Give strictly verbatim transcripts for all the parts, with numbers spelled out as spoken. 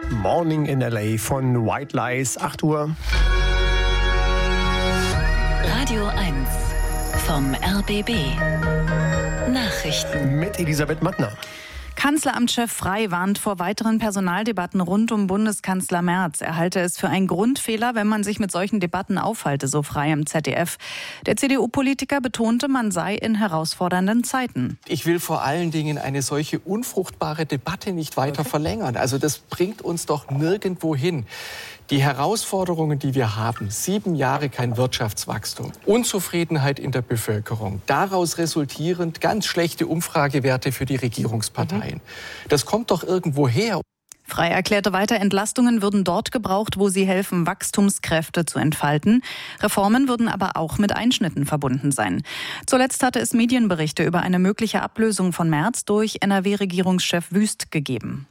Morning in L A von White Lies, acht Uhr. Radio eins vom R B B. Nachrichten mit Elisabeth Mattner. Kanzleramtschef Frey warnt vor weiteren Personaldebatten rund um Bundeskanzler Merz. Er halte es für einen Grundfehler, wenn man sich mit solchen Debatten aufhalte, so Frey im Z D F. Der C D U-Politiker betonte, man sei in herausfordernden Zeiten. Ich will vor allen Dingen eine solche unfruchtbare Debatte nicht weiter okay. verlängern. Also das bringt uns doch nirgendwo hin. Die Herausforderungen, die wir haben, sieben Jahre kein Wirtschaftswachstum, Unzufriedenheit in der Bevölkerung, daraus resultierend ganz schlechte Umfragewerte für die Regierungsparteien. Das kommt doch irgendwo her. Frey erklärte weiter, Entlastungen würden dort gebraucht, wo sie helfen, Wachstumskräfte zu entfalten. Reformen würden aber auch mit Einschnitten verbunden sein. Zuletzt hatte es Medienberichte über eine mögliche Ablösung von Merz durch N R W-Regierungschef Wüst gegeben.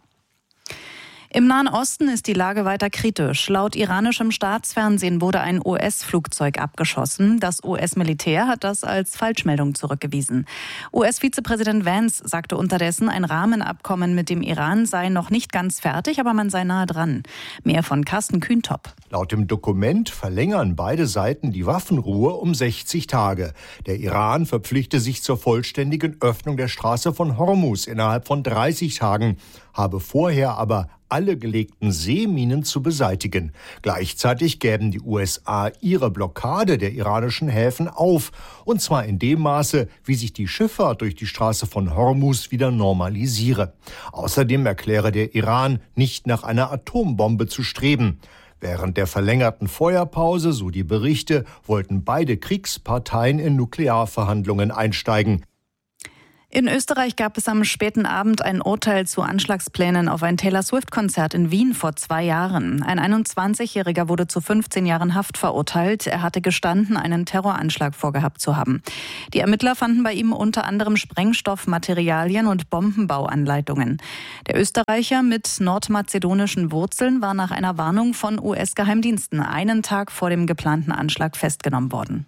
Im Nahen Osten ist die Lage weiter kritisch. Laut iranischem Staatsfernsehen wurde ein U S-Flugzeug abgeschossen. Das U S-Militär hat das als Falschmeldung zurückgewiesen. U S-Vizepräsident Vance sagte unterdessen, ein Rahmenabkommen mit dem Iran sei noch nicht ganz fertig, aber man sei nahe dran. Mehr von Carsten Kühntop. Laut dem Dokument verlängern beide Seiten die Waffenruhe um sechzig Tage. Der Iran verpflichte sich zur vollständigen Öffnung der Straße von Hormuz innerhalb von dreißig Tagen, habe vorher aber alle gelegten Seeminen zu beseitigen. Gleichzeitig gäben die U S A ihre Blockade der iranischen Häfen auf. Und zwar in dem Maße, wie sich die Schifffahrt durch die Straße von Hormuz wieder normalisiere. Außerdem erkläre der Iran, nicht nach einer Atombombe zu streben. Während der verlängerten Feuerpause, so die Berichte, wollten beide Kriegsparteien in Nuklearverhandlungen einsteigen. In Österreich gab es am späten Abend ein Urteil zu Anschlagsplänen auf ein Taylor-Swift-Konzert in Wien vor zwei Jahren. Ein einundzwanzigjähriger wurde zu fünfzehn Jahren Haft verurteilt. Er hatte gestanden, einen Terroranschlag vorgehabt zu haben. Die Ermittler fanden bei ihm unter anderem Sprengstoffmaterialien und Bombenbauanleitungen. Der Österreicher mit nordmazedonischen Wurzeln war nach einer Warnung von U S-Geheimdiensten einen Tag vor dem geplanten Anschlag festgenommen worden.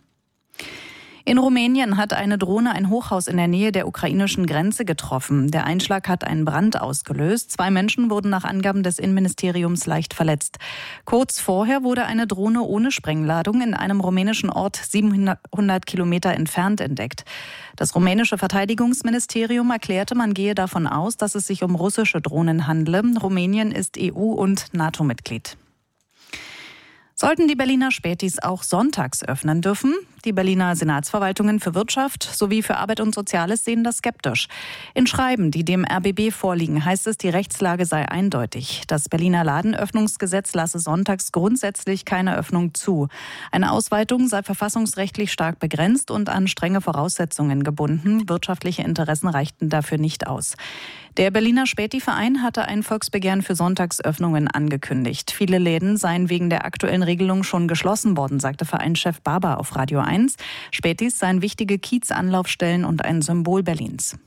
In Rumänien hat eine Drohne ein Hochhaus in der Nähe der ukrainischen Grenze getroffen. Der Einschlag hat einen Brand ausgelöst. Zwei Menschen wurden nach Angaben des Innenministeriums leicht verletzt. Kurz vorher wurde eine Drohne ohne Sprengladung in einem rumänischen Ort siebenhundert Kilometer entfernt entdeckt. Das rumänische Verteidigungsministerium erklärte, man gehe davon aus, dass es sich um russische Drohnen handle. Rumänien ist E U- und NATO-Mitglied. Sollten die Berliner Spätis auch sonntags öffnen dürfen? Die Berliner Senatsverwaltungen für Wirtschaft sowie für Arbeit und Soziales sehen das skeptisch. In Schreiben, die dem R B B vorliegen, heißt es, die Rechtslage sei eindeutig. Das Berliner Ladenöffnungsgesetz lasse sonntags grundsätzlich keine Öffnung zu. Eine Ausweitung sei verfassungsrechtlich stark begrenzt und an strenge Voraussetzungen gebunden. Wirtschaftliche Interessen reichten dafür nicht aus. Der Berliner Späti-Verein hatte ein Volksbegehren für Sonntagsöffnungen angekündigt. Viele Läden seien wegen der aktuellen Regelung schon geschlossen worden, sagte Vereinschef Barber auf Radio eins. Spätis seien wichtige Kiez-Anlaufstellen und ein Symbol Berlins.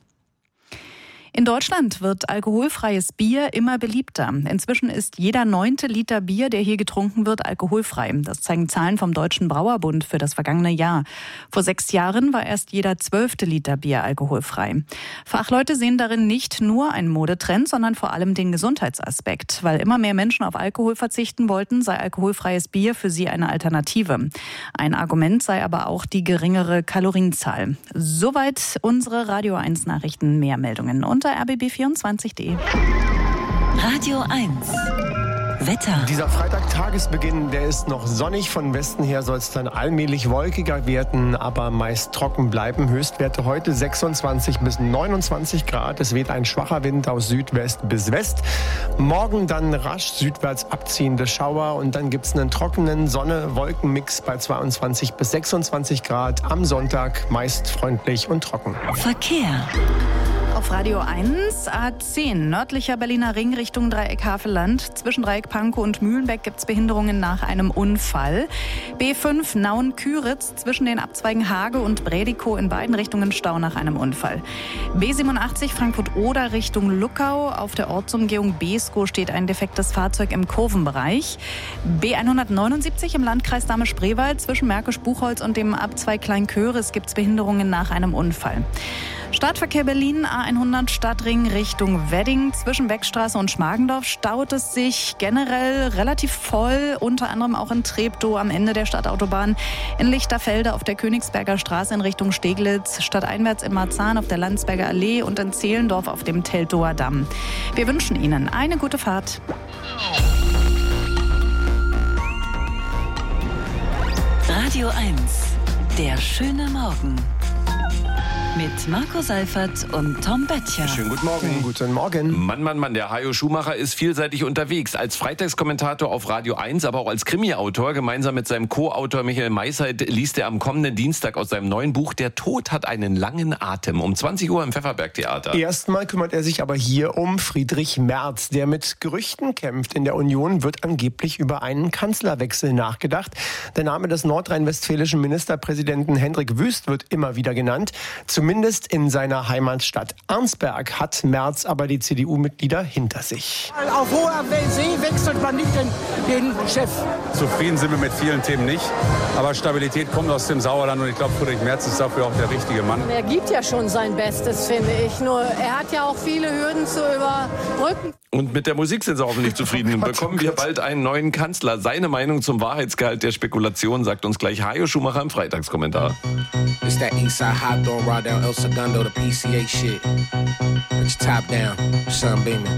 In Deutschland wird alkoholfreies Bier immer beliebter. Inzwischen ist jeder neunte Liter Bier, der hier getrunken wird, alkoholfrei. Das zeigen Zahlen vom Deutschen Brauerbund für das vergangene Jahr. Vor sechs Jahren war erst jeder zwölfte Liter Bier alkoholfrei. Fachleute sehen darin nicht nur einen Modetrend, sondern vor allem den Gesundheitsaspekt. Weil immer mehr Menschen auf Alkohol verzichten wollten, sei alkoholfreies Bier für sie eine Alternative. Ein Argument sei aber auch die geringere Kalorienzahl. Soweit unsere Radio eins Nachrichten. Mehr Meldungen unter r b b vierundzwanzig punkt de. Radio eins. Wetter. Dieser Freitag-Tagesbeginn, der ist noch sonnig. Von Westen her soll es dann allmählich wolkiger werden, aber meist trocken bleiben. Höchstwerte heute sechsundzwanzig bis neunundzwanzig Grad. Es weht ein schwacher Wind aus Südwest bis West. Morgen dann rasch südwärts abziehende Schauer und dann gibt es einen trockenen Sonne-Wolken-Mix bei zweiundzwanzig bis sechsundzwanzig Grad. Am Sonntag meist freundlich und trocken. Verkehr. Auf Radio eins, A zehn, nördlicher Berliner Ring Richtung Dreieck Havelland. Zwischen Dreieck Pankow und Mühlenbeck gibt es Behinderungen nach einem Unfall. B fünf Nauen-Küritz, zwischen den Abzweigen Hage und Bredikow in beiden Richtungen Stau nach einem Unfall. B siebenundachtzig Frankfurt-Oder Richtung Luckau. Auf der Ortsumgehung Beeskow steht ein defektes Fahrzeug im Kurvenbereich. B hundertneunundsiebzig im Landkreis Dahme-Spreewald, zwischen Märkisch-Buchholz und dem Abzweig Kleinköris gibt es Behinderungen nach einem Unfall. Stadtverkehr Berlin, A hundert Stadtring Richtung Wedding. Zwischen Beckstraße und Schmargendorf staut es sich generell relativ voll, unter anderem auch in Treptow am Ende der Stadtautobahn, in Lichterfelde auf der Königsberger Straße in Richtung Steglitz, stadteinwärts in Marzahn auf der Landsberger Allee und in Zehlendorf auf dem Teltower Damm. Wir wünschen Ihnen eine gute Fahrt. Radio eins, der schöne Morgen. Mit Marco Seifert und Tom Böttcher. Schönen guten Morgen. Guten Morgen. Mann, Mann, Mann, der Hajo Schumacher ist vielseitig unterwegs. Als Freitagskommentator auf Radio eins, aber auch als Krimi-Autor. Gemeinsam mit seinem Co-Autor Michael Maisheit liest er am kommenden Dienstag aus seinem neuen Buch Der Tod hat einen langen Atem. Um zwanzig Uhr im Pfefferberg-Theater. Erstmal kümmert er sich aber hier um Friedrich Merz, der mit Gerüchten kämpft. In der Union wird angeblich über einen Kanzlerwechsel nachgedacht. Der Name des nordrhein-westfälischen Ministerpräsidenten Hendrik Wüst wird immer wieder genannt. Zumindest in seiner Heimatstadt Arnsberg hat Merz aber die C D U-Mitglieder hinter sich. Auf hoher See wechselt man nicht den, den Chef. Zufrieden sind wir mit vielen Themen nicht, aber Stabilität kommt aus dem Sauerland und ich glaube, Friedrich Merz ist dafür auch der richtige Mann. Er gibt ja schon sein Bestes, finde ich. Nur er hat ja auch viele Hürden zu überbrücken. Und mit der Musik sind sie hoffentlich zufrieden. Bekommen wir bald einen neuen Kanzler. Seine Meinung zum Wahrheitsgehalt der Spekulation sagt uns gleich Hajo Schumacher im Freitagskommentar. It's that Eastside hot dog ride down El Segundo, the P C A shit. It's top down, sun beaming.